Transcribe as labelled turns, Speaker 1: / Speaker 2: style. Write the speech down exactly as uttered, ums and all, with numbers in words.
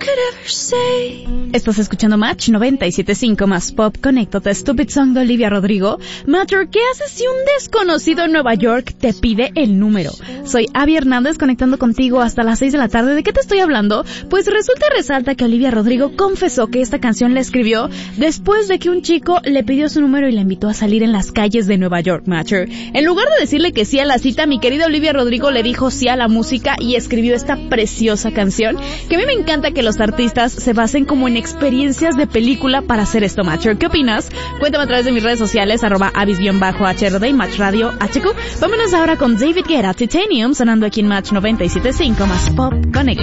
Speaker 1: Estás escuchando Match noventa y siete punto cinco más Pop. Conéctate. Stupid Song de Olivia Rodrigo. Matter, ¿qué haces si un desconocido en Nueva York te pide el número? Soy Abby Hernández, conectando contigo hasta las seis de la tarde. ¿De qué te estoy hablando? Pues resulta y resalta que Olivia Rodrigo confesó que esta canción la escribió después de que un chico le pidió su número y la invitó a salir en las calles de Nueva York. Matter, en lugar de decirle que sí a la cita, mi querida Olivia Rodrigo le dijo sí a la música y escribió esta preciosa canción, que a mí me encanta que los artistas se basen como en experiencias de película para hacer esto. Matter, ¿qué opinas? Cuéntame a través de mis redes sociales, arroba avis-H R D y Match Radio H Q. Vámonos ahora con David Guetta, Titanium, sonando aquí en Match noventa y siete punto cinco más Pop. Conecta.